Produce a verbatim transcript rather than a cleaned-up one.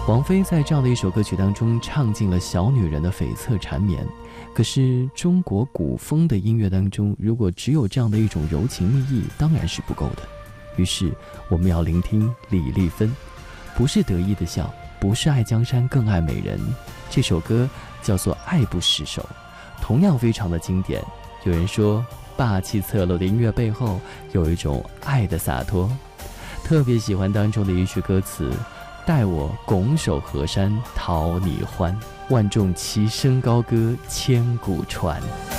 王菲在这样的一首歌曲当中唱尽了小女人的悱恻缠绵，可是中国古风的音乐当中，如果只有这样的一种柔情蜜意，当然是不够的。于是我们要聆听李丽芬，不是得意的笑，不是爱江山更爱美人，这首歌叫做《爱不释手》，同样非常的经典。有人说霸气侧漏的音乐背后有一种爱的洒脱，特别喜欢当中的一句歌词，待我拱手河山讨你欢，万众齐声高歌千古传。